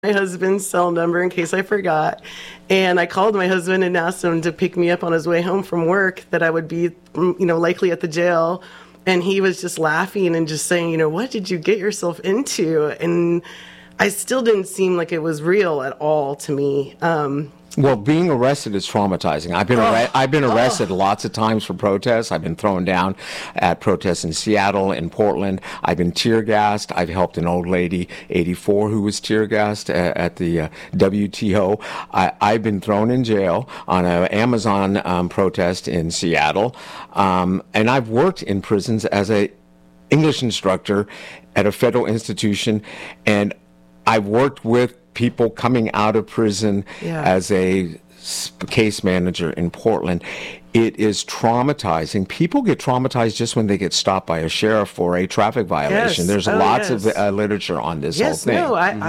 my husband's cell number in case I forgot. And I called my husband and asked him to pick me up on his way home from work, that I would be, likely at the jail. And he was just laughing and just saying, what did you get yourself into? And I still didn't seem like it was real at all to me. Well, being arrested is traumatizing. I've been arrested lots of times for protests. I've been thrown down at protests in Seattle, in Portland. I've been tear gassed. I've helped an old lady, 84, who was tear gassed at the WTO. I've been thrown in jail on an Amazon protest in Seattle, and I've worked in prisons as a English instructor at a federal institution, and I've worked with people coming out of prison as a case manager in Portland. It is traumatizing. People get traumatized just when they get stopped by a sheriff for a traffic violation. Yes. There's lots of literature on this whole thing.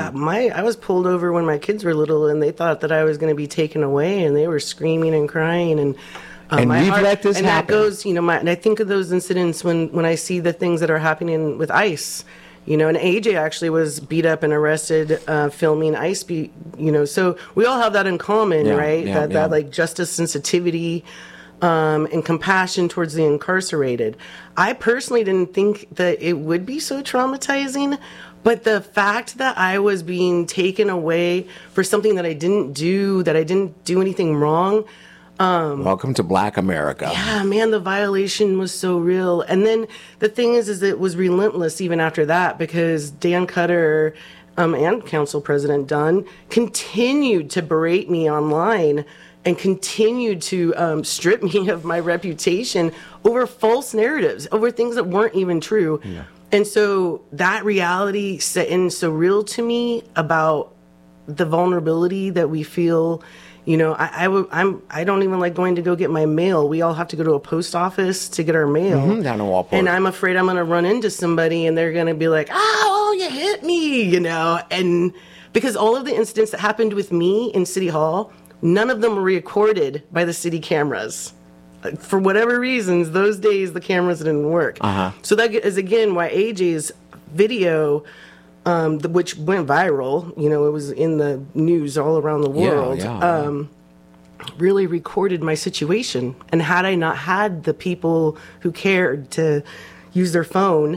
I was pulled over when my kids were little, and they thought that I was going to be taken away, and they were screaming and crying, and we've let this happen. That goes, and I think of those incidents when I see the things that are happening with ICE. And AJ actually was beat up and arrested filming Ice Beat, so we all have that in common, right? That like justice sensitivity and compassion towards the incarcerated. I personally didn't think that it would be so traumatizing, but the fact that I was being taken away for something that I didn't do anything wrong. Welcome to Black America. Yeah, man, the violation was so real. And then the thing is it was relentless even after that, because Dan Cutter and Council President Dunn continued to berate me online and continued to strip me of my reputation over false narratives, over things that weren't even true. Yeah. And so that reality set in so real to me about the vulnerability that we feel. I don't even like going to go get my mail. We all have to go to a post office to get our mail. Down in Walport. And I'm afraid I'm going to run into somebody and they're going to be like, oh, you hit me, And because all of the incidents that happened with me in City Hall, none of them were recorded by the city cameras. For whatever reasons, those days the cameras didn't work. So that is, again, why AJ's video, which went viral, it was in the news all around the world, really recorded my situation. And had I not had the people who cared to use their phone,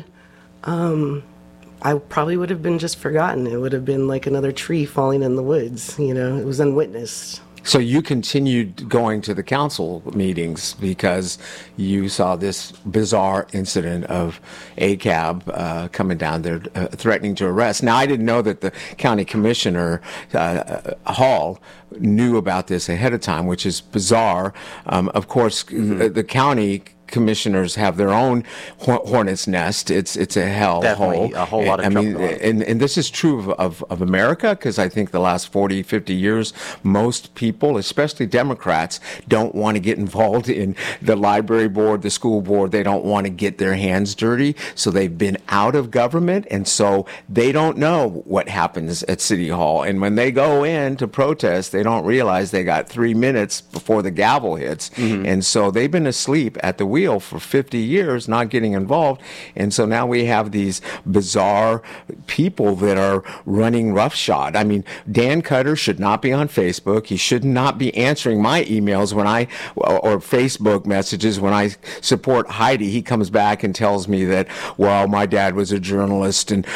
I probably would have been just forgotten. It would have been like another tree falling in the woods. It was unwitnessed. So you continued going to the council meetings because you saw this bizarre incident of a cab coming down there threatening to arrest. Now, I didn't know that the county commissioner, Hall, knew about this ahead of time, which is bizarre. Of course, the county commissioners have their own hornet's nest. It's a hell Definitely hole. A whole lot of trouble. And this is true of America, because I think the last 40, 50 years, most people, especially Democrats, don't want to get involved in the library board, the school board. They don't want to get their hands dirty. So they've been out of government, and so they don't know what happens at City Hall. And when they go in to protest, they don't realize they got 3 minutes before the gavel hits. And so they've been asleep at the wheel for 50 years, not getting involved. And so now we have these bizarre people that are running roughshod. I mean, Dan Cutter should not be on Facebook. He should not be answering my emails or Facebook messages when I support Heidi. He comes back and tells me that, well, my dad was a journalist and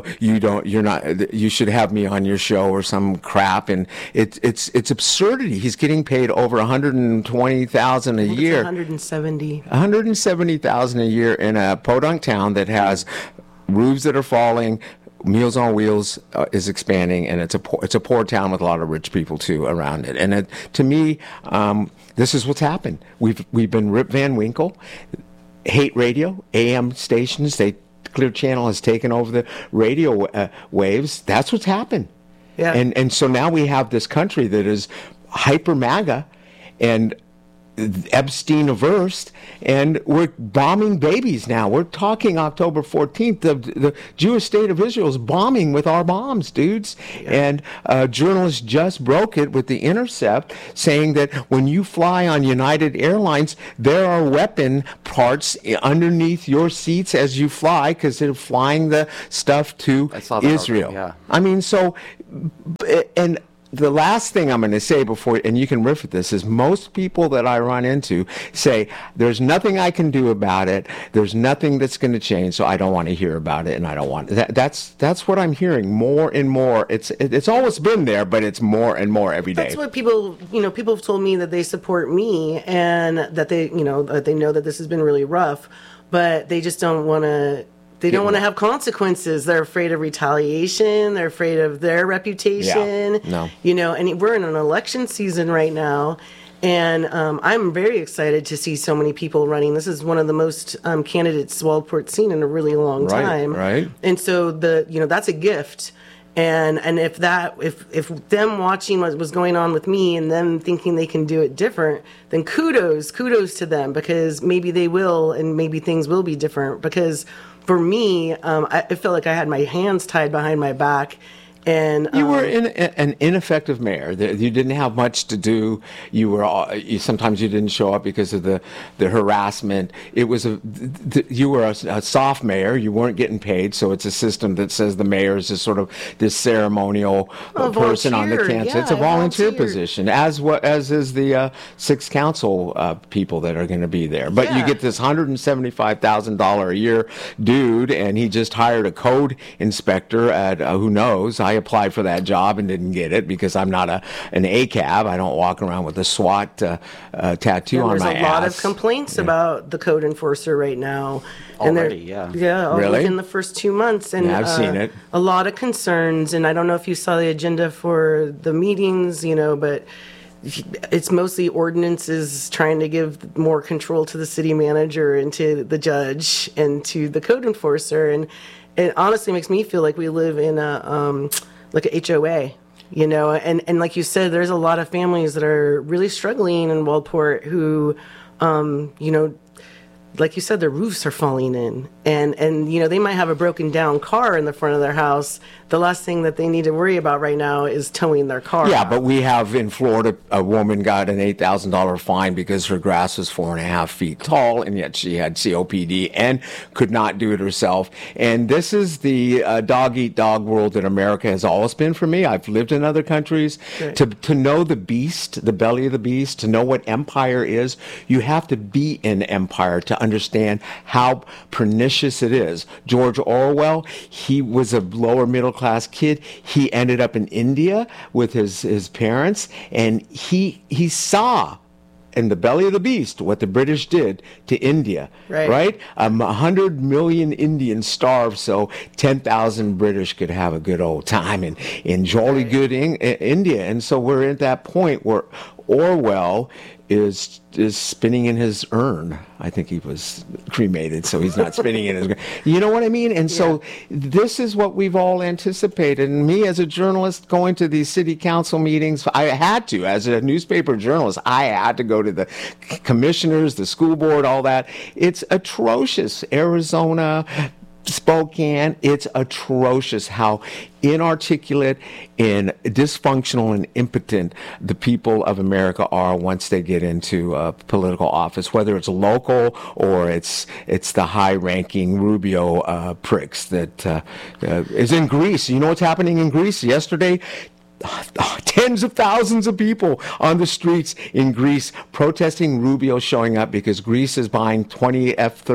you should have me on your show or some crap. And it's absurdity. He's getting paid over $120,000 a year. 170. $170,000 a year in a podunk town that has roofs that are falling. Meals on Wheels is expanding, and it's a poor town with a lot of rich people too around it. And to me, this is what's happened. We've been Rip Van Winkle, hate radio, AM stations. Clear Channel has taken over the radio waves. That's what's happened. Yeah. And so now we have this country that is hyper MAGA and Epstein averse, and we're bombing babies now. We're talking October 14th. The Jewish state of Israel is bombing with our bombs, dudes. Yeah. And a journalist just broke it with The Intercept, saying that when you fly on United Airlines, there are weapon parts underneath your seats as you fly, because they're flying the stuff to Israel. Yeah. I mean, so And the last thing I'm going to say before, and you can riff at this, is most people that I run into say, there's nothing I can do about it. There's nothing that's going to change, so I don't want to hear about it, and I don't want that's what I'm hearing more and more. It's always been there, but it's more and more every day. That's what people have told me, that they support me and that they know that this has been really rough, but they just don't want to. They don't want to have consequences. They're afraid of retaliation. They're afraid of their reputation. Yeah. No. And we're in an election season right now. And I'm very excited to see so many people running. This is one of the most candidates Waldport's seen in a really long time. Right. And so that's a gift. And if them watching what was going on with me and them thinking they can do it different, then kudos to them, because maybe they will, and maybe things will be different. Because for me, I felt like I had my hands tied behind my back. And you were an ineffective mayor. You didn't have much to do. Sometimes you didn't show up because of the harassment. It was you were a soft mayor. You weren't getting paid, so it's a system that says the mayor is just sort of this ceremonial person on the council. Yeah, it's a volunteer position, as is the six council people that are going to be there. But you get this $175,000 a year dude, and he just hired a code inspector at who knows. I applied for that job and didn't get it because I'm not an ACAB. I don't walk around with a SWAT tattoo on my ass. There's a lot of complaints about the code enforcer right now. Already, Yeah, really? Within the first 2 months. And I've seen it. A lot of concerns, and I don't know if you saw the agenda for the meetings, but it's mostly ordinances trying to give more control to the city manager and to the judge and to the code enforcer. And it honestly makes me feel like we live in a HOA, and like you said, there's a lot of families that are really struggling in Waldport who, like you said, their roofs are falling in, and they might have a broken down car in the front of their house. The last thing that they need to worry about right now is towing their car. Yeah, but we have in Florida, a woman got an $8,000 fine because her grass was 4.5 feet tall, and yet she had COPD and could not do it herself. And this is the dog-eat-dog world that America has always been for me. I've lived in other countries. Right. To know the beast, the belly of the beast, to know what empire is, you have to be in empire to understand how pernicious it is. George Orwell, he was a lower middle class kid. He ended up in India with his parents, and he saw in the belly of the beast what the British did to India. Right? 100 million Indians starved so 10,000 British could have a good old time in jolly good India. And so we're at that point where Orwell is spinning in his urn. I think he was cremated, so he's not spinning in his urn. You know what I mean? And so this is what we've all anticipated. And me as a journalist going to these city council meetings, I had to. As a newspaper journalist, I had to go to the commissioners, the school board, all that. It's atrocious. Arizona, Spokane, it's atrocious how inarticulate and dysfunctional and impotent the people of America are once they get into political office, whether it's local or it's the high-ranking Rubio pricks that is in Greece. You know what's happening in Greece? Yesterday, tens of thousands of people on the streets in Greece protesting Rubio showing up because Greece is buying 20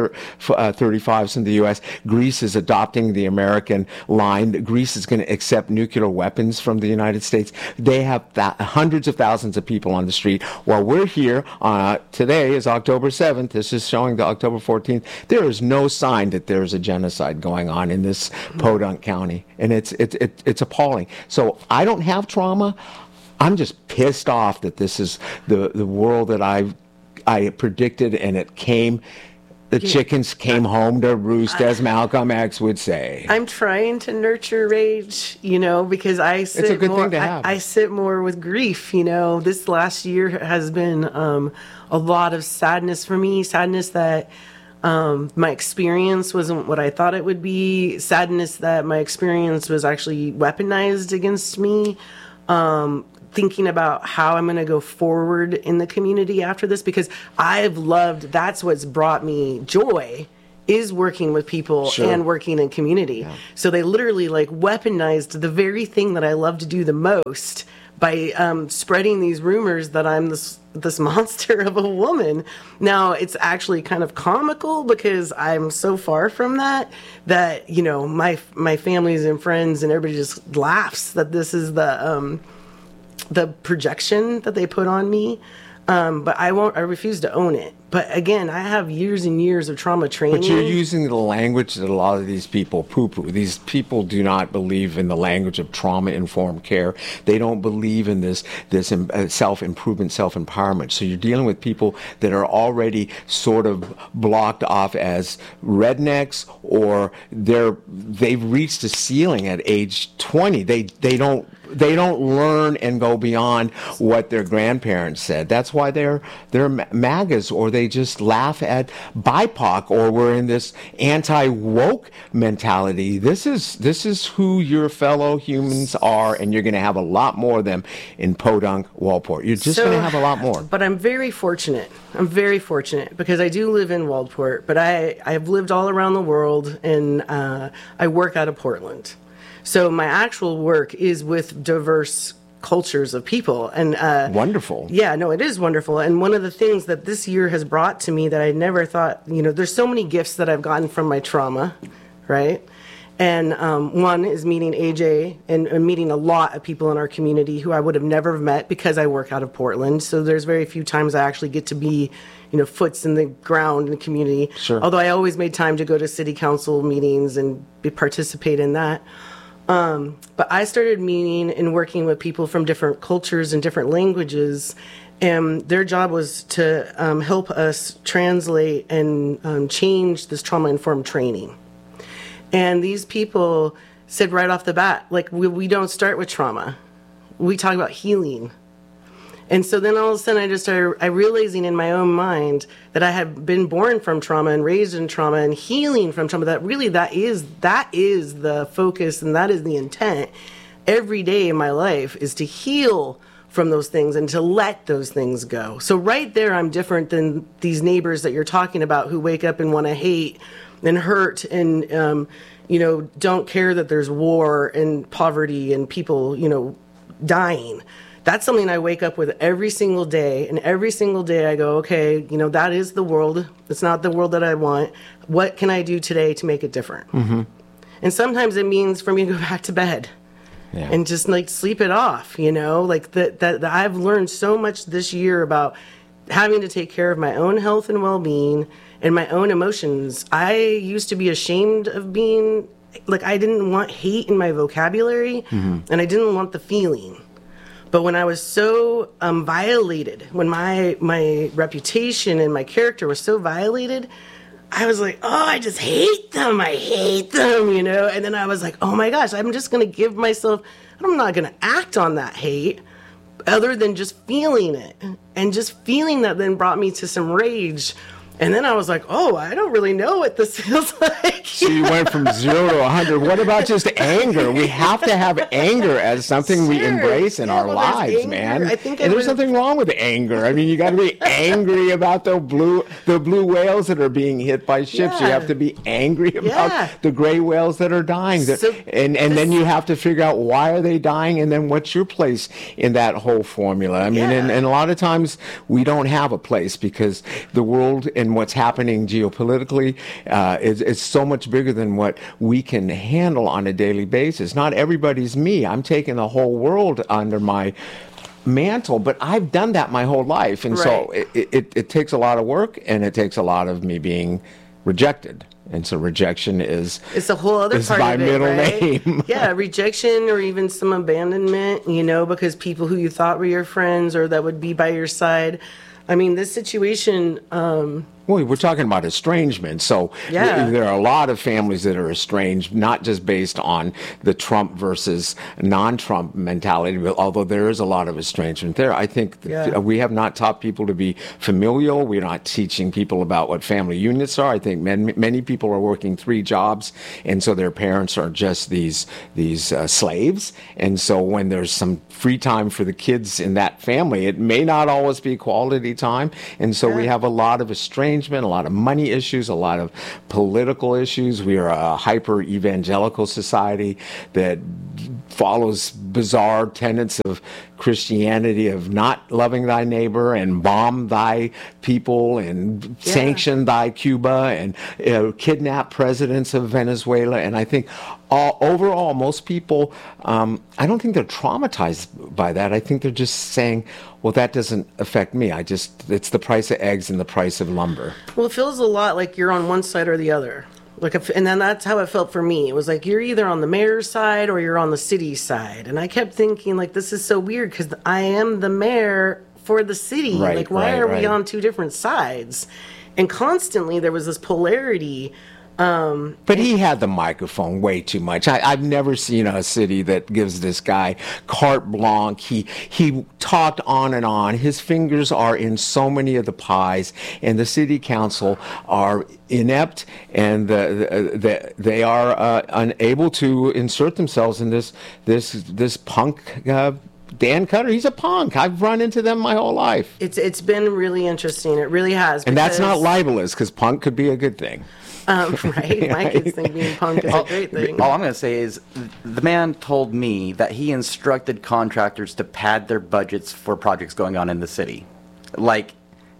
F-35s from the U.S. Greece is adopting the American line. Greece is going to accept nuclear weapons from the United States. They have hundreds of thousands of people on the street. While we're here, today is October 7th. This is showing the October 14th. There is no sign that there's a genocide going on in this Podunk County. And it's appalling. So I don't have trauma. I'm just pissed off that this is the world that I predicted, and it came. The chickens came home to roost, as Malcolm X would say. I'm trying to nurture rage, because I sit it's a good more. Thing to have. I sit more with grief. This last year has been a lot of sadness for me. Sadness that my experience wasn't what I thought it would be. Sadness that my experience was actually weaponized against me. Thinking about how I'm going to go forward in the community after this, because that's what's brought me joy, is working with people Sure. and working in community. So they literally like weaponized the very thing that I love to do the most by spreading these rumors that I'm this monster of a woman. Now it's actually kind of comical because I'm so far from that you know my families and friends and everybody just laughs that this is the projection that they put on me. But I refuse to own it. But again, I have years and years of trauma training. But you're using the language that a lot of these people poo-poo. These people do not believe in the language of trauma-informed care. They don't believe in this self-improvement, self-empowerment. So you're dealing with people that are already sort of blocked off as rednecks, or they've reached a ceiling at age 20. They don't learn and go beyond what their grandparents said. That's why they're MAGAs, or they just laugh at BIPOC, or we're in this anti-woke mentality. This is who your fellow humans are, and you're going to have a lot more of them in Podunk, Walport. You're just going to have a lot more. But I'm very fortunate. Because I do live in Waldport, but I've lived all around the world, and I work out of Portland. So my actual work is with diverse cultures of people. And wonderful. Yeah, no, it is wonderful. And one of the things that this year has brought to me that I never thought, you know, there's so many gifts that I've gotten from my trauma, right? And one is meeting AJ and meeting a lot of people in our community who I would have never met because I work out of Portland. So there's very few times I actually get to be, you know, foots in the ground in the community. Sure. Although I always made time to go to city council meetings and participate in that. But I started meeting and working with people from different cultures and different languages, and their job was to help us translate and change this trauma-informed training. And these people said right off the bat, like, we don't start with trauma. We talk about healing. And so then all of a sudden I just started realizing in my own mind that I had been born from trauma and raised in trauma and healing from trauma, that really that is the focus and that is the intent every day in my life, is to heal from those things and to let those things go. So right there, I'm different than these neighbors that you're talking about who wake up and want to hate and hurt and, you know, don't care that there's war and poverty and people, you know, dying. That's something I wake up with every single day. And every single day I go, okay, you know, that is the world. It's not the world that I want. What can I do today to make it different? Mm-hmm. And sometimes it means for me to go back to bed and just like sleep it off, you know, like that I've learned so much this year about having to take care of my own health and well-being and my own emotions. I used to be ashamed of being, like, I didn't want hate in my vocabulary, and I didn't want the feeling. But when I was so violated, when my reputation and my character was so violated, I was like, oh, I just hate them. I hate them, you know? And then I was like, oh my gosh, I'm just going to give myself, I'm not going to act on that hate other than just feeling it. And just feeling that then brought me to some rage. And then I was like, oh, I don't really know what this feels like. So you went from 0 to 100. What about just anger? We have to have anger as something we embrace in our lives, anger. man. I think and there's something wrong with anger. I mean, you got to be angry about the blue whales that are being hit by ships. You have to be angry about the gray whales that are dying. And then you have to figure out, why are they dying, and then what's your place in that whole formula? I mean, and a lot of times we don't have a place because the world and what's happening geopolitically is so much bigger than what we can handle on a daily basis. Not everybody's me. I'm taking the whole world under my mantle, but I've done that my whole life. And so it takes a lot of work, and it takes a lot of me being rejected. And so rejection it's a whole other part my of it, middle right? name. Yeah, rejection, or even some abandonment, you know, because people who you thought were your friends or that would be by your side. I mean, this situation... Well, we're talking about estrangement. So there are a lot of families that are estranged, not just based on the Trump versus non-Trump mentality, but although there is a lot of estrangement there. I think we have not taught people to be familial. We're not teaching people about what family units are. I think many people are working 3 jobs, and so their parents are just these slaves. And so when there's some free time for the kids in that family, it may not always be quality holiday time. And so we have a lot of estrangement, a lot of money issues, a lot of political issues. We are a hyper evangelical society that follows bizarre tenets of Christianity, of not loving thy neighbor and bomb thy people and sanction thy Cuba and kidnap presidents of Venezuela. And I think overall, most people, I don't think they're traumatized by that. I think they're just saying, well, that doesn't affect me. It's the price of eggs and the price of lumber. Well, it feels a lot like you're on one side or the other. And then that's how it felt for me. It was like you're either on the mayor's side or you're on the city side. And I kept thinking, like, this is so weird because I am the mayor for the city. Right, like, why are we right. on two different sides? And constantly there was this polarity. But he had the microphone way too much. I've never seen a city that gives this guy carte blanche. He talked on and on. His fingers are in so many of the pies, and the city council are inept, and they are unable to insert themselves in this punk. Dan Cutter, he's a punk. I've run into them my whole life. It's been really interesting. It really has. And that's not libelous, because punk could be a good thing. Right? My kids think being punk is a great thing. All I'm going to say is the man told me that he instructed contractors to pad their budgets for projects going on in the city. Like,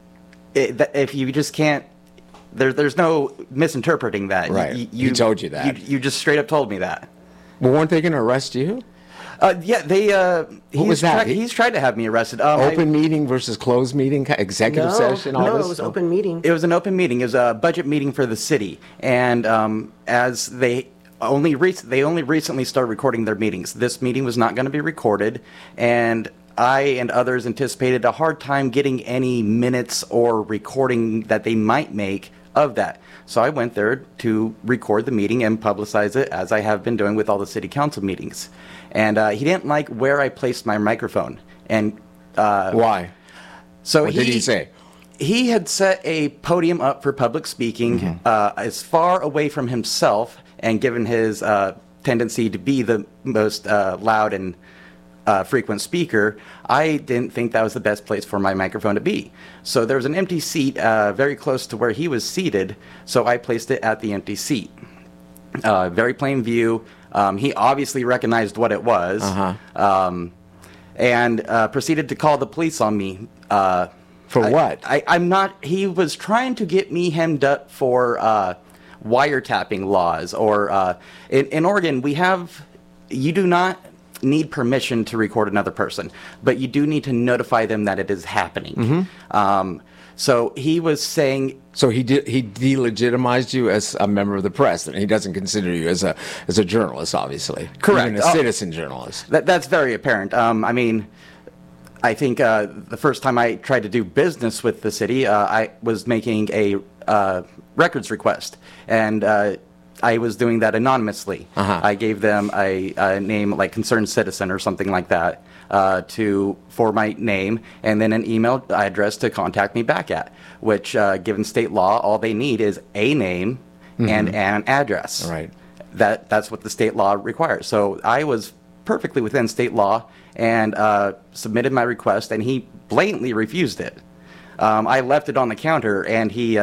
if you just can't, there's no misinterpreting that. Right. He told you that. You just straight up told me that. Well, weren't they going to arrest you? Yeah, they. What was that? He's tried to have me arrested. Open meeting versus closed meeting, executive session. All No, this it was stuff? open meeting. It was an open meeting. It was a budget meeting for the city, and as they only recently started recording their meetings. This meeting was not going to be recorded, and I and others anticipated a hard time getting any minutes or recording that they might make of that. So I went there to record the meeting and publicize it, as I have been doing with all the city council meetings. And he didn't like where I placed my microphone. And why? So What did he say? He had set a podium up for public speaking as far away from himself, and given his tendency to be the most loud and frequent speaker, I didn't think that was the best place for my microphone to be. So there was an empty seat very close to where he was seated, so I placed it at the empty seat. Very plain view. He obviously recognized what it was, and proceeded to call the police on me. For what? I'm not. He was trying to get me hemmed up for wiretapping laws, or in Oregon you do not need permission to record another person, but you do need to notify them that it is happening. So he was saying. So he delegitimized you as a member of the press, and he doesn't consider you as a journalist, obviously. Correct. Even a citizen journalist. That's very apparent. I mean, I think the first time I tried to do business with the city, I was making a records request, and I was doing that anonymously. I gave them a name like Concerned Citizen or something like that for my name, and then an email address to contact me back at, which, given state law, all they need is a name and an address. Right. That's what the state law requires. So I was perfectly within state law and submitted my request, and he blatantly refused it. I left it on the counter, and he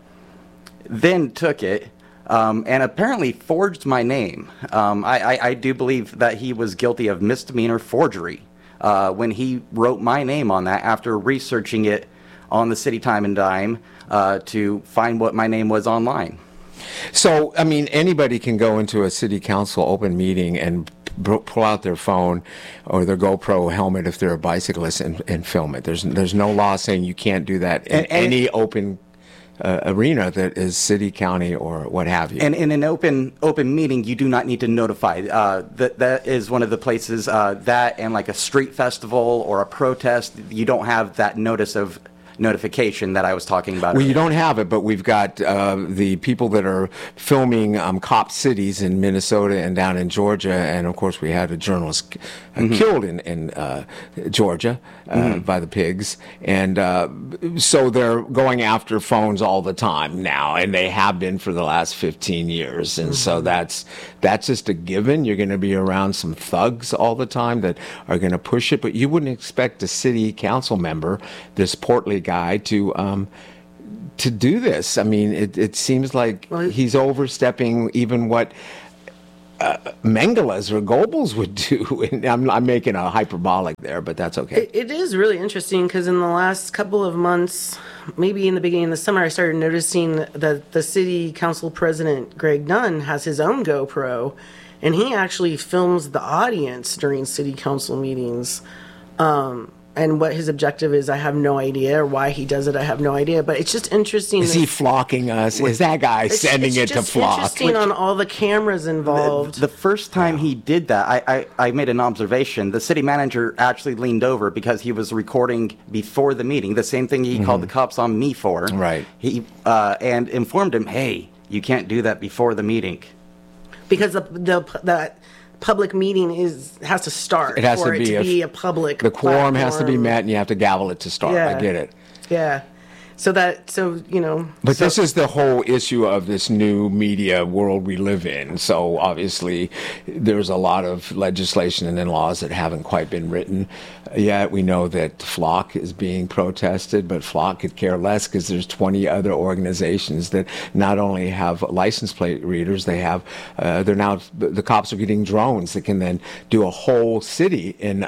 then took it and apparently forged my name. I do believe that he was guilty of misdemeanor forgery when he wrote my name on that after researching it on the city Time and Dime to find what my name was online. So, I mean, anybody can go into a city council open meeting and pull out their phone or their GoPro helmet if they're a bicyclist and film it. There's no law saying you can't do that in any open arena that is city, county, or what have you. And in an open meeting, you do not need to notify. That is one of the places that and like a street festival or a protest, you don't have that notification that I was talking about. Well, you don't have it, but we've got the people that are filming cop cities in Minnesota and down in Georgia, and of course we had a journalist killed in Georgia by the pigs, and so they're going after phones all the time now, and they have been for the last 15 years, and so that's just a given. You're going to be around some thugs all the time that are going to push it, but you wouldn't expect a city council member, this portly guy to do this. I mean, it seems like he's overstepping even what Mengeles or Goebbels would do. And I'm making a hyperbolic there, but that's okay. It is really interesting because in the last couple of months, maybe in the beginning of the summer, I started noticing that the city council president, Greg Dunn, has his own GoPro, and he actually films the audience during city council meetings. And what his objective is, I have no idea, or why he does it, I have no idea. But it's just interesting. Is he flocking us? Is that guy sending it to flock? It's interesting on all the cameras involved. The first time he did that, I made an observation. The city manager actually leaned over because he was recording before the meeting, the same thing he called the cops on me for. Right. He and informed him, hey, you can't do that before the meeting. Because the public meeting has to start. It has for to it to be a public. The quorum has to be platform. met, and you have to gavel it to start. Yeah. I get it. Yeah. So you know. But this is the whole issue of this new media world we live in. So obviously, there's a lot of legislation and laws that haven't quite been written yet. We know that Flock is being protested, but Flock could care less because there's 20 other organizations that not only have license plate readers, they have the cops are getting drones that can then do a whole city in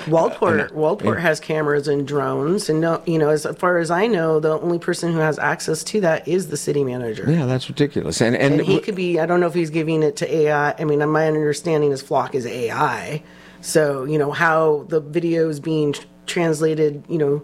Waldport has cameras and drones, and as far as I know, the only person who has access to that is the city manager. Yeah, that's ridiculous. And he could be, I don't know if he's giving it to AI. I mean, my understanding is Flock is AI. So, how the video is being translated,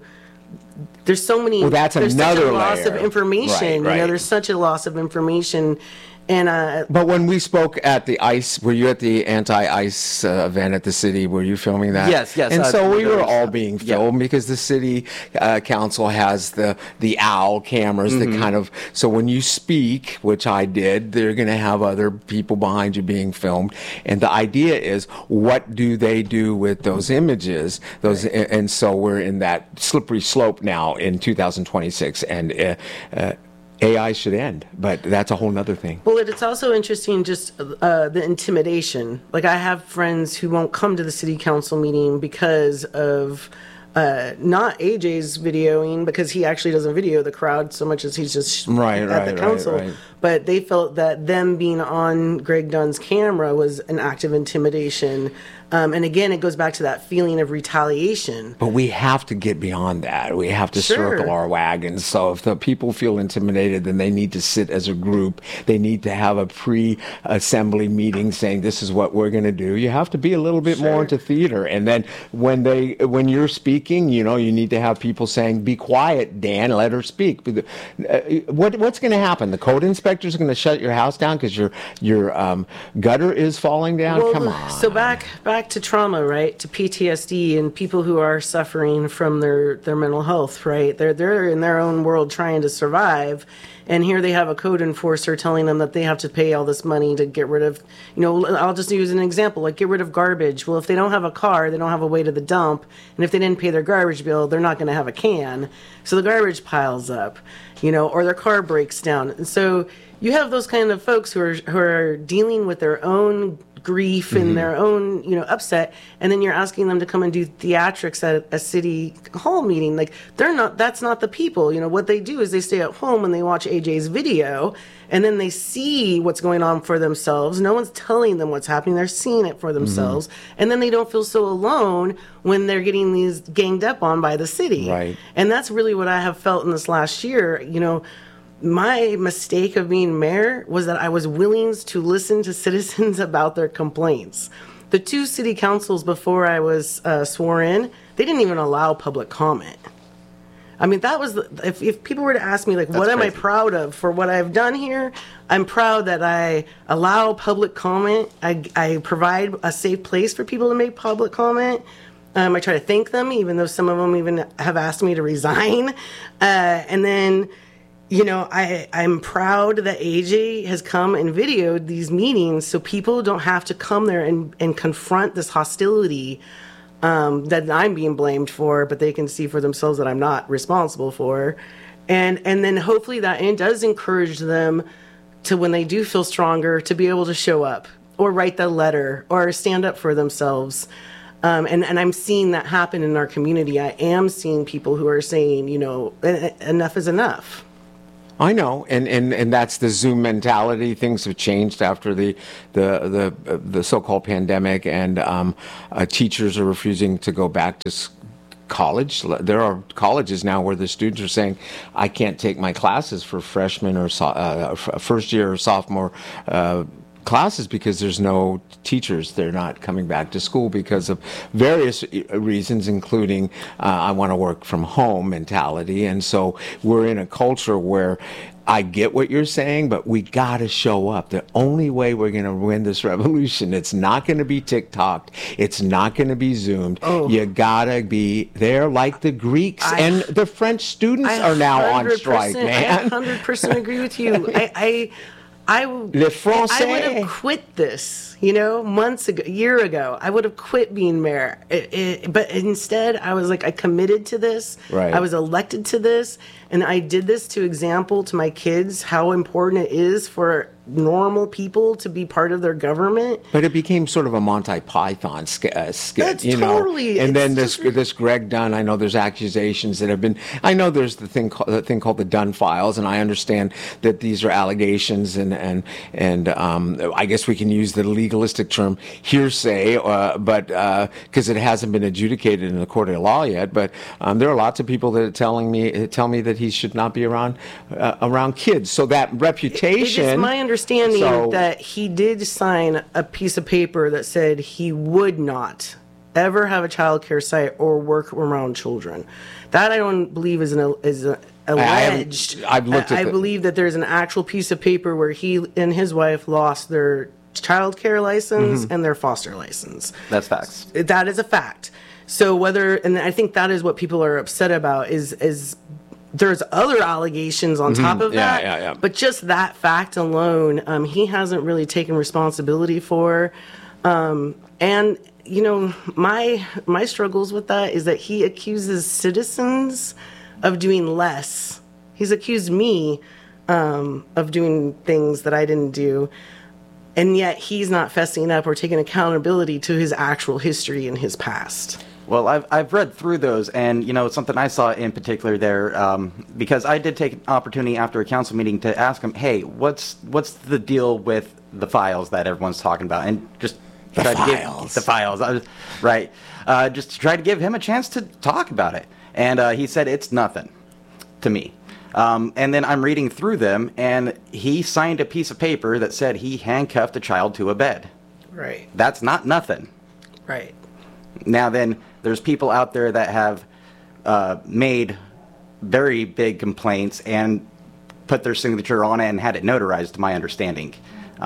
there's so many. Well, that's there's another such a loss layer. of information. Right. There's such a loss of information. And but when we spoke at the ICE, were you at the anti-ICE event at the city? Were you filming that? Yes. And so we were all being filmed because the city council has the OWL cameras that kind of. So when you speak, which I did, they're going to have other people behind you being filmed, and the idea is, what do they do with those images? And so we're in that slippery slope now in 2026, and. AI should end, but that's a whole nother thing. Well, it's also interesting just the intimidation. Like, I have friends who won't come to the city council meeting because of not AJ's videoing, because he actually doesn't video the crowd so much as he's just at the council. Right. But they felt that them being on Greg Dunn's camera was an act of intimidation. And again, it goes back to that feeling of retaliation. But we have to get beyond that. We have to circle our wagons. So if the people feel intimidated, then they need to sit as a group. They need to have a pre-assembly meeting saying, this is what we're going to do. You have to be a little bit more into theater. And then when you're speaking, you need to have people saying, be quiet, Dan, let her speak. What's going to happen? The code inspectors are going to shut your house down because your gutter is falling down? Well, come on. So back to trauma, right? To PTSD and people who are suffering from their mental health, right? They're in their own world trying to survive, and here they have a code enforcer telling them that they have to pay all this money to get rid of, I'll just use an example, like get rid of garbage. Well, if they don't have a car, they don't have a way to the dump, and if they didn't pay their garbage bill, they're not going to have a can. So the garbage piles up, or their car breaks down. And so you have those kind of folks who are dealing with their own grief and their own, upset, and then you're asking them to come and do theatrics at a city hall meeting. Like, that's not the people. What they do is they stay at home and they watch AJ's video, and then they see what's going on for themselves. No one's telling them what's happening. They're seeing it for themselves. And then they don't feel so alone when they're getting these ganged up on by the city. Right. And that's really what I have felt in this last year. My mistake of being mayor was that I was willing to listen to citizens about their complaints. The 2 city councils before I was sworn in, they didn't even allow public comment. I mean, that was, if people were to ask me, like, what am I proud of for what I've done here? I'm proud that I allow public comment. I provide a safe place for people to make public comment. I try to thank them, even though some of them even have asked me to resign. And then, I'm proud that AJ has come and videoed these meetings so people don't have to come there and confront this hostility that I'm being blamed for, but they can see for themselves that I'm not responsible for. And then hopefully that does encourage them to, when they do feel stronger, to be able to show up or write the letter or stand up for themselves. And I'm seeing that happen in our community. I am seeing people who are saying, enough is enough. I know, and that's the Zoom mentality. Things have changed after the so-called pandemic, and teachers are refusing to go back to college. There are colleges now where the students are saying, "I can't take my classes for freshman or first year or sophomore." Classes because there's no teachers. They're not coming back to school because of various reasons, including I want to work from home mentality. And so we're in a culture where I get what you're saying, but we got to show up. The only way we're going to win this revolution, it's not going to be TikToked. It's not going to be Zoomed. Oh. You got to be there like the Greeks and the French students are now on strike, man. I 100% agree with you. I would have quit this, months ago, year ago. I would have quit being mayor. But instead, I was like, I committed to this. Right. I was elected to this. And I did this to example to my kids how important it is for normal people to be part of their government. But it became sort of a Monty Python skit, That's totally. And then this Greg Dunn. I know there's accusations that have been. I know there's the thing called the Dunn files, and I understand that these are allegations, and I guess we can use the legalistic term hearsay, but because it hasn't been adjudicated in the court of law yet. But there are lots of people that tell me that he should not be around kids. So that reputation. It is my understanding that he did sign a piece of paper that said he would not ever have a child care site or work around children. That I don't believe is alleged. I've looked at I believe that there's an actual piece of paper where he and his wife lost their child care license and their foster license. That's facts. That is a fact. So and I think that is what people are upset about is there's other allegations on top of that. Yeah. But just that fact alone, he hasn't really taken responsibility for. And, my struggles with that is that he accuses citizens of doing less. He's accused me of doing things that I didn't do. And yet he's not fessing up or taking accountability to his actual history and his past. Well, I've read through those, and something I saw in particular there, because I did take an opportunity after a council meeting to ask him, hey, what's the deal with the files that everyone's talking about, and just try to give the files, right? Just to try to give him a chance to talk about it, and he said it's nothing to me. And then I'm reading through them, and he signed a piece of paper that said he handcuffed a child to a bed. Right. That's not nothing. Right. Now then, there's people out there that have made very big complaints and put their signature on it and had it notarized, to my understanding.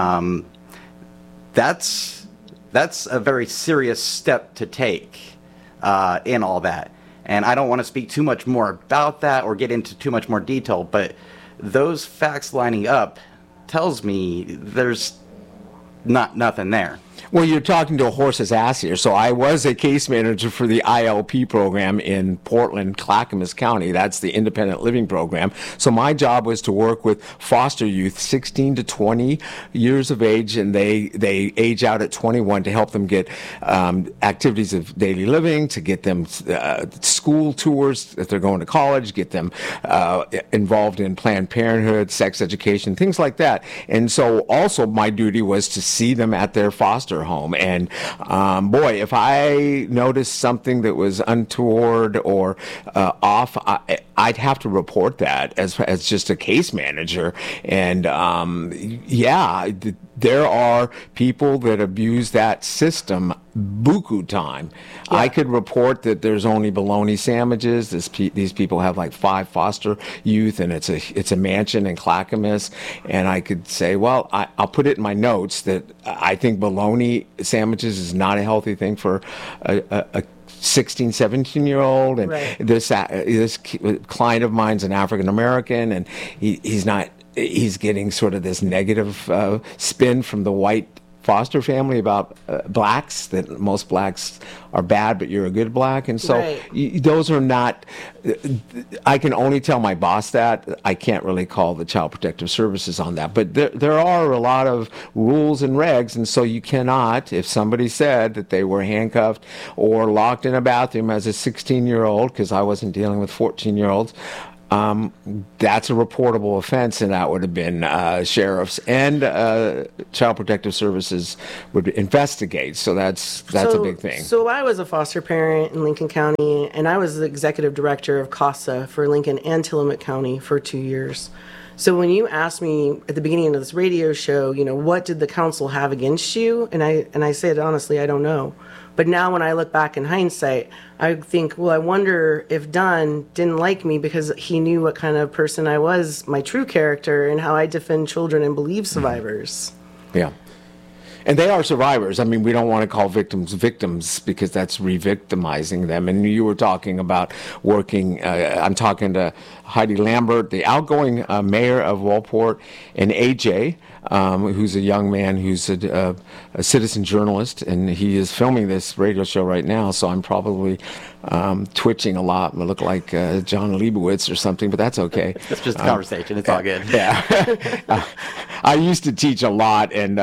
That's a very serious step to take in all that. And I don't want to speak too much more about that or get into too much more detail, but those facts lining up tells me there's nothing there. Well, you're talking to a horse's ass here. So I was a case manager for the ILP program in Portland, Clackamas County. That's the independent living program. So my job was to work with foster youth, 16 to 20 years of age, and they age out at 21 to help them get activities of daily living, to get them school tours if they're going to college, get them involved in Planned Parenthood, sex education, things like that. And so also my duty was to see them at their foster home. And boy, if I noticed something that was untoward or off, I'd have to report that as just a case manager. And there are people that abuse that system buku time. Yeah. I could report that there's only bologna sandwiches. These people have like 5 foster youth, and it's a mansion in Clackamas. And I could say, well, I'll put it in my notes that I think bologna sandwiches is not a healthy thing for a 16, 17-year-old. And right. This client of mine's an African American, and he's getting sort of this negative spin from the white foster family about blacks, that most blacks are bad, but you're a good black. And so Right. those are not, I can only tell my boss that. I can't really call the Child Protective Services on that. But there are a lot of rules and regs, and so you cannot, if somebody said that they were handcuffed or locked in a bathroom as a 16-year-old, because I wasn't dealing with 14-year-olds, that's a reportable offense, and that would have been sheriffs and Child Protective Services would investigate. So that's a big thing. So I was a foster parent in Lincoln County, and I was the executive director of CASA for Lincoln and Tillamook County for 2 years. So when you asked me at the beginning of this radio show, what did the council have against you? And I said, honestly, I don't know. But now when I look back in hindsight, I think, well, I wonder if Dunn didn't like me because he knew what kind of person I was, my true character, and how I defend children and believe survivors. Yeah. And they are survivors. I mean, we don't want to call victims because that's re-victimizing them. And you were talking about working, I'm talking to Heidi Lambert, the outgoing mayor of Waldport, and AJ, who's a young man who's a citizen journalist, and he is filming this radio show right now, so I'm probably twitching a lot. I look like John Leibowitz or something, but that's okay. It's just a conversation. It's all good. Yeah. I used to teach a lot, and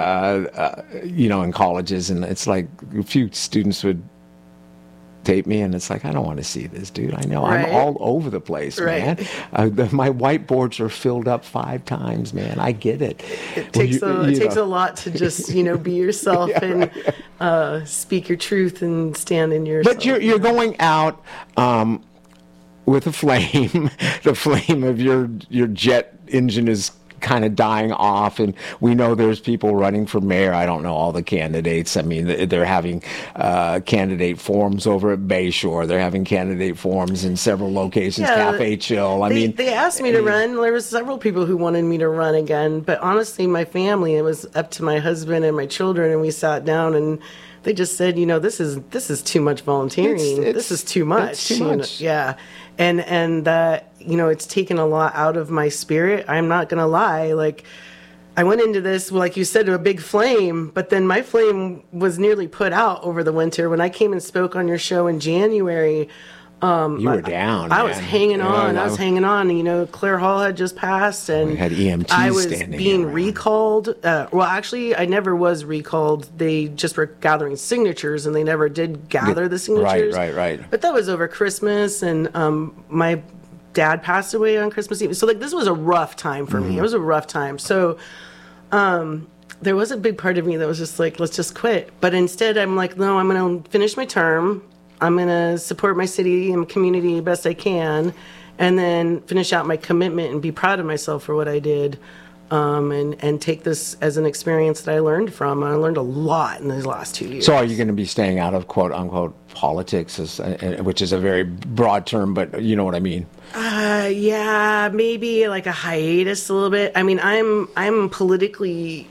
in colleges, and it's like a few students would tape me, and it's like, I don't want to see this, dude. I know Right. I'm all over the place, Right. man. My whiteboards are filled up 5 times, man. I get it. It takes a lot to just be yourself and speak your truth and stand in yourself. But you're going out with a flame. The flame of your jet engine is kind of dying off, and we know there's people running for mayor. I don't know all the candidates. I mean, they're having candidate forums over at Bayshore. They're having candidate forums in several locations, Cafe Chill. They asked me to run. There was several people who wanted me to run again, but honestly, my family, it was up to my husband and my children, and we sat down and they just said, this is too much volunteering. This is too much. It's too much. Yeah. And it's taken a lot out of my spirit. I'm not going to lie. Like, I went into this, like you said, to a big flame, but then my flame was nearly put out over the winter. When I came and spoke on your show in January, you were down. I was hanging on. I was hanging on. Claire Hall had just passed, and we had EMTs I was standing being around. recalled. Well, actually, I never was recalled. They just were gathering signatures, and they never did gather the signatures. Right. But that was over Christmas, and my dad passed away on Christmas Eve. So, this was a rough time for me. It was a rough time. So, there was a big part of me that was just like, let's just quit. But instead, I'm like, no, I'm going to finish my term. I'm going to support my city and community best I can, and then finish out my commitment and be proud of myself for what I did, and take this as an experience that I learned from. I learned a lot in these last 2 years. So are you going to be staying out of quote-unquote politics, which is a very broad term, but you know what I mean? Yeah, maybe like a hiatus a little bit. I mean, I'm politically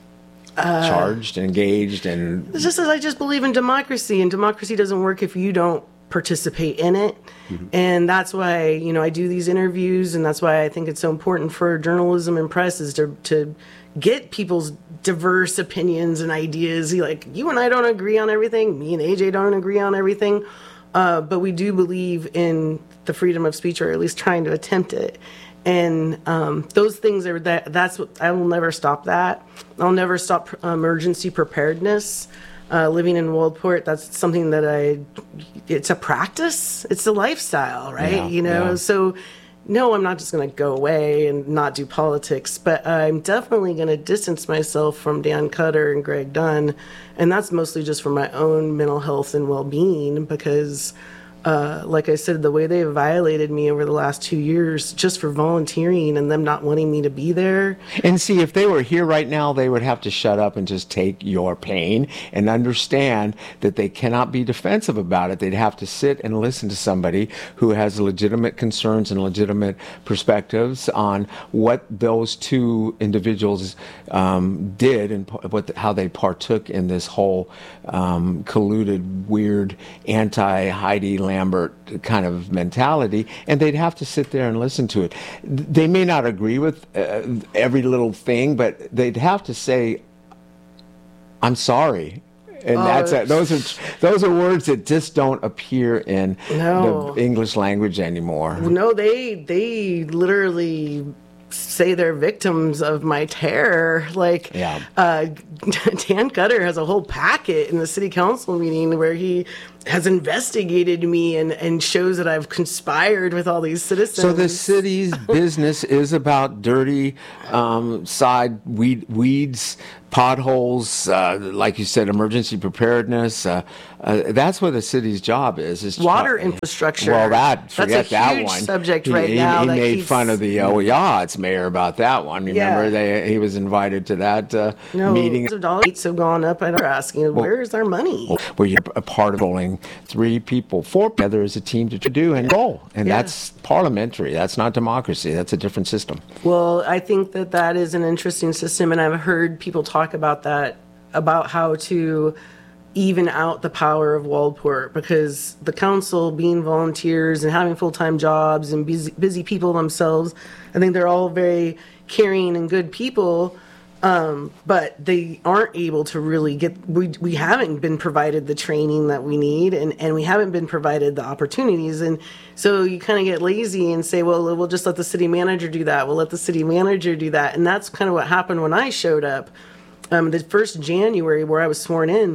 Charged, engaged, and it's just as I just believe in democracy, and democracy doesn't work if you don't participate in it. And that's why, I do these interviews, and that's why I think it's so important for journalism and press is to get people's diverse opinions and ideas. Like, you and I don't agree on everything. Me and AJ don't agree on everything. But we do believe in the freedom of speech, or at least trying to attempt it. And those things that's what I will never stop. That I'll never stop emergency preparedness. Living in Waldport, that's something that it's a practice. It's a lifestyle, right? Yeah. So no, I'm not just going to go away and not do politics, but I'm definitely going to distance myself from Dan Cutter and Greg Dunn. And that's mostly just for my own mental health and well-being, because like I said, the way they violated me over the last 2 years just for volunteering and them not wanting me to be there. And see, if they were here right now, they would have to shut up and just take your pain and understand that they cannot be defensive about it. They'd have to sit and listen to somebody who has legitimate concerns and legitimate perspectives on what those two individuals did and how they partook in this whole colluded, weird, anti-Heidi Lambert kind of mentality, and they'd have to sit there and listen to it. They may not agree with every little thing, but they'd have to say, I'm sorry. And those are words that just don't appear in the English language anymore. No, they literally say they're victims of my terror. Like, Dan Cutter has a whole packet in the city council meeting where he has investigated me and shows that I've conspired with all these citizens. So the city's business is about dirty side weeds, potholes, like you said, emergency preparedness. That's what the city's job is water infrastructure. Well, forget that's a huge subject right now. He made fun of the Yachts mayor about that one. Remember, he was invited to that meeting. Dollars have gone up, and they're asking, where's our money? Well, you're a part of pulling 3 people, 4 together as a team to do and goal, and that's parliamentary. That's not democracy. That's a different system. Well, I think that is an interesting system, and I've heard people talk about that, about how to even out the power of Waldport, because the council, being volunteers and having full-time jobs and busy people themselves, I think they're all very caring and good people, but they aren't able to really we haven't been provided the training that we need, and we haven't been provided the opportunities. And so you kind of get lazy and say, well, we'll just let the city manager do that. We'll let the city manager do that. And that's kind of what happened when I showed up. The first January where I was sworn in,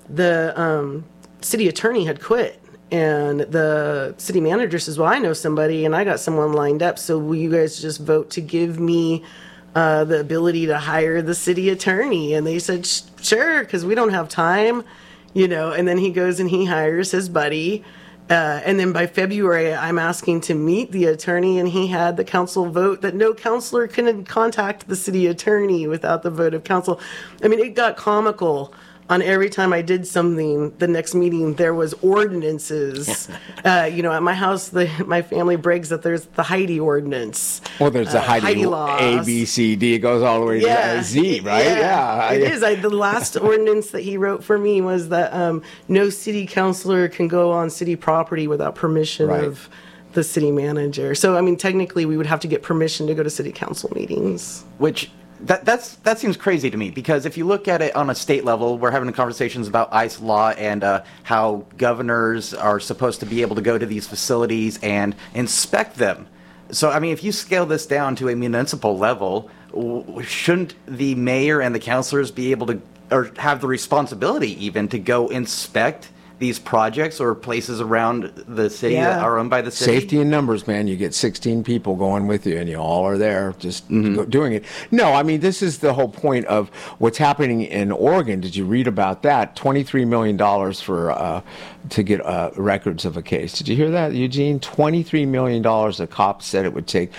the city attorney had quit. And the city manager says, well, I know somebody and I got someone lined up. So will you guys just vote to give me the ability to hire the city attorney? And they said, sure, because we don't have time, and then he goes and he hires his buddy. And then by February, I'm asking to meet the attorney, and he had the council vote that no councilor can contact the city attorney without the vote of council. I mean, it got comical. On every time I did something, the next meeting there was ordinances. At my house, my family brags that there's the Heidi ordinance. Well, there's the Heidi laws. A, B, C, D. It goes all the way to Z, right? Yeah. It is. The last ordinance that he wrote for me was that no city councilor can go on city property without permission of the city manager. So, I mean, technically, we would have to get permission to go to city council meetings. Which... That seems crazy to me, because if you look at it on a state level, we're having conversations about ICE law and how governors are supposed to be able to go to these facilities and inspect them. So, I mean, if you scale this down to a municipal level, shouldn't the mayor and the councilors be able to, or have the responsibility even, to go inspect these projects or places around the city that are owned by the city? Safety in numbers, man. You get 16 people going with you, and you all are there just doing it. No, I mean, this is the whole point of what's happening in Oregon. Did you read about that? $23 million for to get records of a case. Did you hear that, Eugene? $23 million. The cops said it would take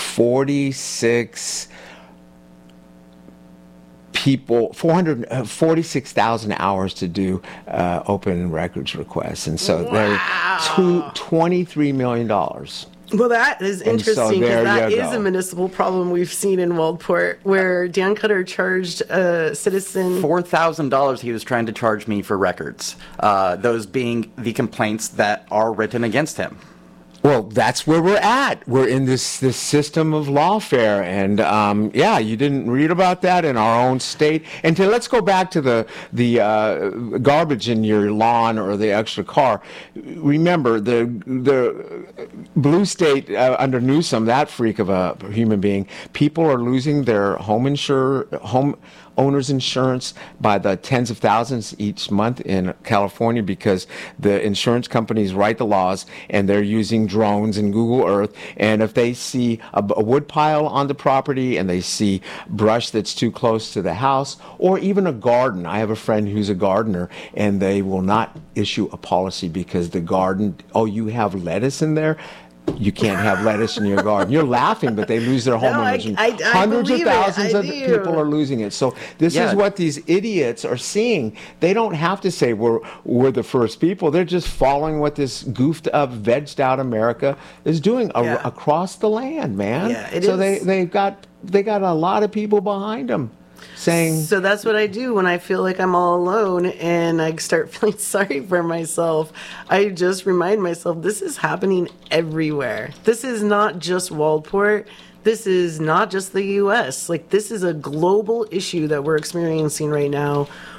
446,000 hours to do open records requests. And so they're $23 million. Well, that is interesting, because that is a municipal problem we've seen in Waldport, where Dan Cutter charged a citizen $4,000 he was trying to charge me for records, those being the complaints that are written against him. Well, that's where we're at. We're in this system of lawfare, and you didn't read about that in our own state. And let's go back to the garbage in your lawn or the extra car. Remember, the blue state under Newsom, that freak of a human being, people are losing their home owner's insurance by the tens of thousands each month in California, because the insurance companies write the laws and they're using drones and Google Earth. And if they see a wood pile on the property and they see brush that's too close to the house, or even a garden. I have a friend who's a gardener, and they will not issue a policy because the garden, you have lettuce in there? You can't have lettuce in your garden. You're laughing, but they lose their homeowners. Hundreds of thousands of people are losing it. So this is what these idiots are seeing. They don't have to say we're the first people. They're just following what this goofed up, vegged out America is doing across the land, man. Yeah, it is. They got a lot of people behind them. So that's what I do when I feel like I'm all alone and I start feeling sorry for myself. I just remind myself, this is happening everywhere. This is not just Waldport. This is not just the U.S. Like, this is a global issue that we're experiencing right now,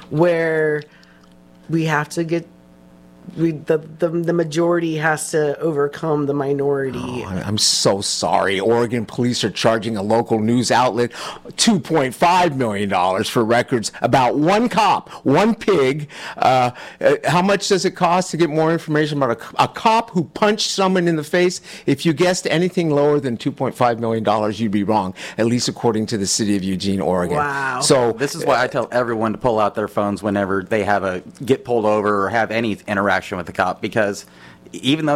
where we have to get the majority has to overcome the minority. Oh, I'm so sorry. Oregon police are charging a local news outlet $2.5 million for records about one cop, one pig. How much does it cost to get more information about a cop who punched someone in the face? If you guessed anything lower than $2.5 million, you'd be wrong, at least according to the city of Eugene, Oregon. Wow. So This is why I tell everyone to pull out their phones whenever they get pulled over or have any interaction with the cop, because even though